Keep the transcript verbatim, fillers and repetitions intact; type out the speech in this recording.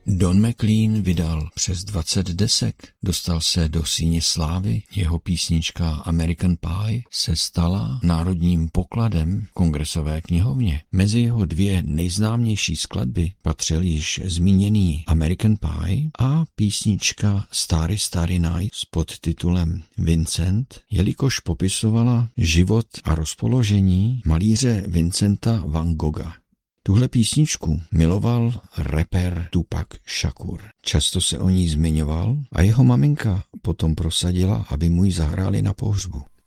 Don McLean vydal přes dvacet desek, dostal se do síně slávy, jeho písnička American Pie se stala národním pokladem v Kongresové knihovně. Mezi jeho dvě nejznámější skladby patřil již zmíněný American Pie a písnička Starry Starry Night s podtitulem Vincent, jelikož popisovala život a rozpoložení malíře Vincenta van Gogha. Tuhle písničku miloval rapper Tupac Shakur. Často se o ní zmiňoval a jeho maminka potom prosadila, aby mu ji zahráli na pohřbu.